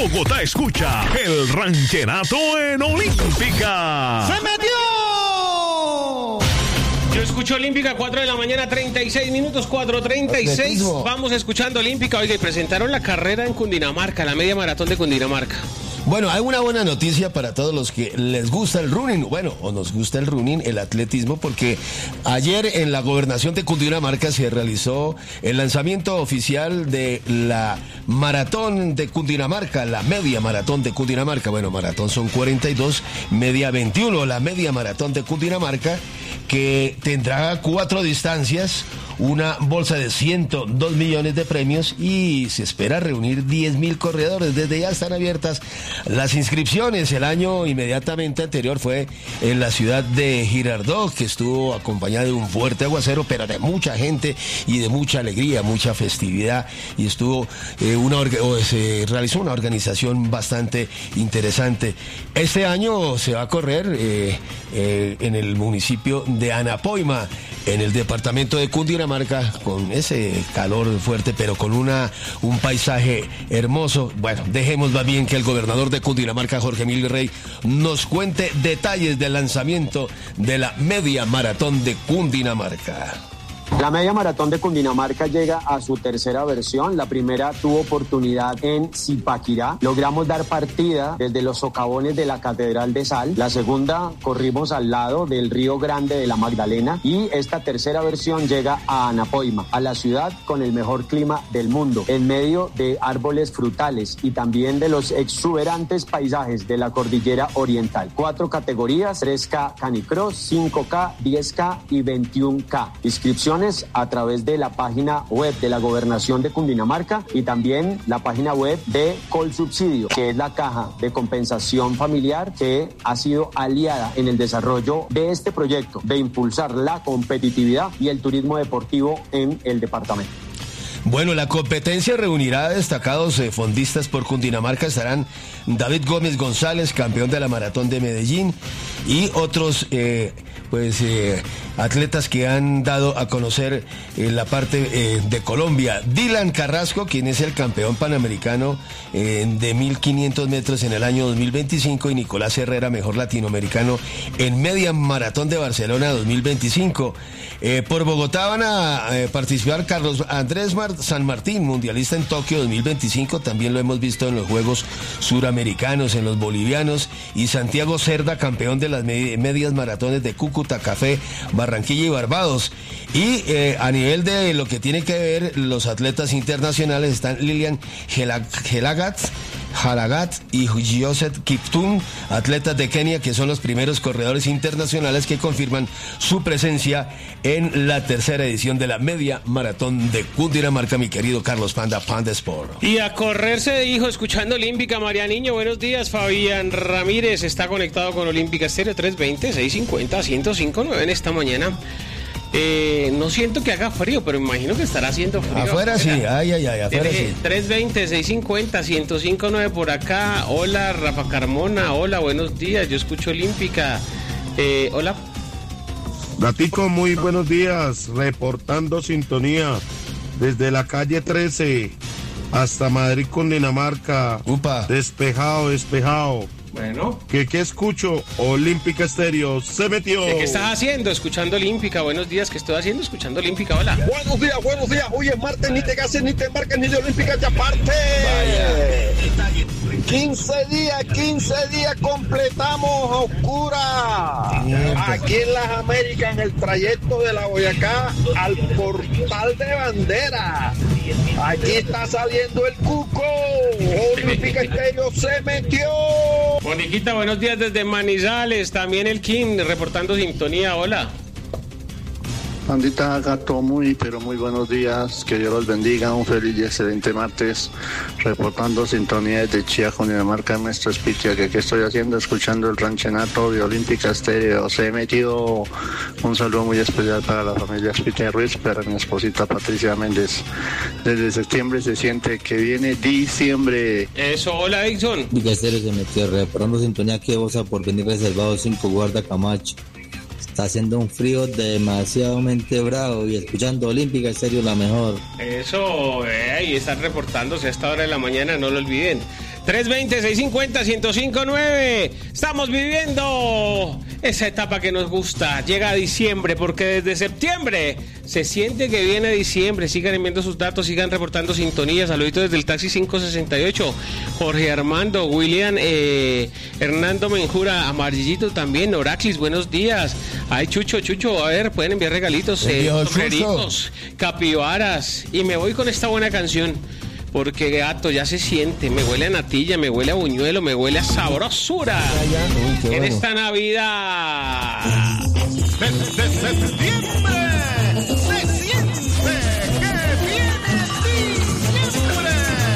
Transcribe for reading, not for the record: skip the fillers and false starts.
Bogotá escucha el ranchenato en Olímpica. ¡Se metió! Yo escucho Olímpica, 4 de la mañana, 36 minutos, 4:36. Vamos escuchando Olímpica. Oiga, y presentaron la carrera en Cundinamarca, la media maratón de Cundinamarca. Bueno, hay una buena noticia para todos los que les gusta el running, bueno, o nos gusta el running, el atletismo, porque ayer en la gobernación de Cundinamarca se realizó el lanzamiento oficial de la maratón de Cundinamarca, la media maratón de Cundinamarca. Bueno, maratón son 42, media 21, la media maratón de Cundinamarca, que tendrá 4 distancias, una bolsa de 102 millones de premios y se espera reunir 10.000 corredores. Desde ya están abiertas las inscripciones. El año inmediatamente anterior fue en la ciudad de Girardot, que estuvo acompañada de un fuerte aguacero, pero de mucha gente y de mucha alegría, mucha festividad, y estuvo se realizó una organización bastante interesante. Este año se va a correr en el municipio de Anapoima, en el departamento de Cundinamarca, con ese calor fuerte, pero con un paisaje hermoso. Bueno, dejemos más bien que el gobernador de Cundinamarca, Jorge Emilio Rey, nos cuente detalles del lanzamiento de la media maratón de Cundinamarca. La media maratón de Cundinamarca llega a su tercera versión. La primera tuvo oportunidad en Zipaquirá. Logramos dar partida desde los socavones de la Catedral de Sal. La segunda corrimos al lado del Río Grande de la Magdalena. Y esta tercera versión llega a Anapoima, a la ciudad con el mejor clima del mundo, en medio de árboles frutales y también de los exuberantes paisajes de la cordillera oriental. 4 categorías: 3K Canicross, 5K, 10K y 21K. Inscripciones a través de la página web de la Gobernación de Cundinamarca y también la página web de Colsubsidio, que es la caja de compensación familiar que ha sido aliada en el desarrollo de este proyecto de impulsar la competitividad y el turismo deportivo en el departamento. Bueno, la competencia reunirá a destacados fondistas por Cundinamarca. Estarán David Gómez González, campeón de la maratón de Medellín, y otros atletas que han dado a conocer la parte de Colombia. Dylan Carrasco, quien es el campeón panamericano de 1.500 metros en el año 2025, y Nicolás Herrera, mejor latinoamericano en media maratón de Barcelona 2025. Por Bogotá van a participar Carlos Andrés San Martín, mundialista en Tokio 2025, también lo hemos visto en los Juegos Suramericanos, en los bolivianos, y Santiago Cerda, campeón de las medias maratones de Cúcuta, Café, Barranquilla y Barbados. Y a nivel de lo que tiene que ver los atletas internacionales están Lilian Halagat y Joseph Kiptum, atletas de Kenia, que son los primeros corredores internacionales que confirman su presencia en la tercera edición de la media maratón de Cundinamarca, mi querido Carlos Panda Sport. Y a correr se dijo, escuchando Olímpica. María Niño, buenos días. Fabián Ramírez está conectado con Olímpica Estéreo, 320-650-1059 en esta mañana. No siento que haga frío, pero me imagino que estará haciendo frío. Afuera sí, afuera sí. 320-650-1059 por acá. Hola, Rafa Carmona, hola, buenos días, yo escucho Olímpica. Hola. Gatico, muy buenos días, reportando sintonía desde la calle 13 hasta Madrid, Cundinamarca. Upa. Despejado. Bueno. ¿Qué escucho? Olímpica Estéreo se metió. ¿Qué estás haciendo? Escuchando Olímpica. Buenos días. ¿Qué estoy haciendo? Escuchando Olímpica. Hola. Buenos días. Hoy es martes, ni te cases, ni te embarques, ni de Olímpica te aparte. Vaya. 15 días completamos a oscura. Aquí en las Américas, en el trayecto de la Boyacá al Portal de Bandera. Aquí está saliendo el cuco. Olímpica Estéreo se metió. Moniquita, buenos días desde Manizales. También el Kim reportando sintonía. Hola. Pandita, Gato, muy buenos días, que Dios los bendiga, un feliz y excelente martes, reportando sintonía desde Chía, Cundinamarca, nuestro Espitia, que estoy haciendo, escuchando el ranchenato de Olímpica Estéreo, se he metido. Un saludo muy especial para la familia Espitia Ruiz, para mi esposita Patricia Méndez. Desde septiembre se siente que viene diciembre. Eso, hola Dixon. Olímpica Estéreo se metió, reportando sintonía que Bosa por venir reservado 5 guarda Camacho. Está haciendo un frío demasiadamente bravo y escuchando Olímpica Estéreo la mejor. Eso, y están reportándose a esta hora de la mañana, no lo olviden. 320-650-1059. Estamos viviendo esa etapa que nos gusta. Llega diciembre, porque desde septiembre se siente que viene diciembre. Sigan enviando sus datos, sigan reportando sintonía. Saluditos desde el taxi 568. Jorge Armando, William, Hernando Menjura, Amarillito también, Oraclis, buenos días. Ay, Chucho, a ver, pueden enviar regalitos, sombreritos, capibaras. Y me voy con esta buena canción. Porque gato, ya se siente, me huele a natilla, me huele a buñuelo, me huele a sabrosura. Uy, qué en bueno. esta Navidad. Desde septiembre